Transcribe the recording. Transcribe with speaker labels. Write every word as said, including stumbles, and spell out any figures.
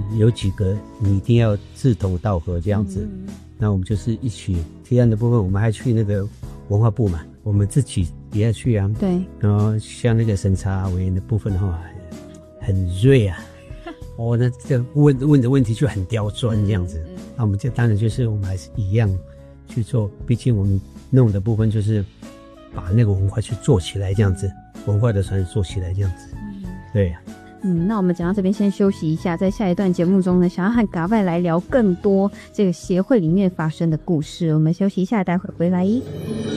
Speaker 1: 有几个你一定要志同道合这样子，嗯、那我们就是一起提案的部分，我们还去那个文化部嘛，我们自己也要去啊。
Speaker 2: 对，
Speaker 1: 然后像那个审查委员的部分哈，很锐啊，哦，那这问问的问题就很刁钻这样子。嗯嗯、那我们就当然就是我们还是一样去做，毕竟我们弄的部分就是把那个文化去做起来这样子，文化的传承做起来这样子。嗯、对呀、啊。
Speaker 2: 嗯，那我们讲到这边先休息一下，在下一段节目中呢，想要和嘎拜来聊更多这个协会里面发生的故事。我们休息一下，待会儿回来。